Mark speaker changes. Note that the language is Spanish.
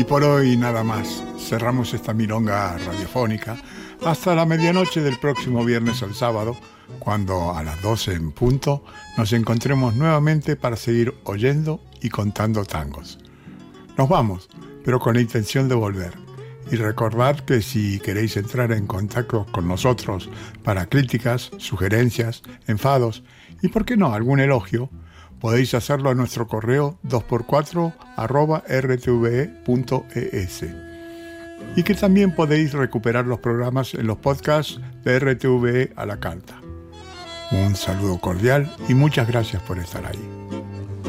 Speaker 1: Y por hoy nada más. Cerramos esta milonga radiofónica hasta la medianoche del próximo viernes al sábado, cuando a las 12 en punto nos encontremos nuevamente para seguir oyendo y contando tangos. Nos vamos, pero con la intención de volver. Y recordad que si queréis entrar en contacto con nosotros para críticas, sugerencias, enfados y, por qué no, algún elogio, podéis hacerlo a nuestro correo 2x4@rtve.es. Y que también podéis recuperar los programas en los podcasts de RTVE a la carta. Un saludo cordial y muchas gracias por estar ahí.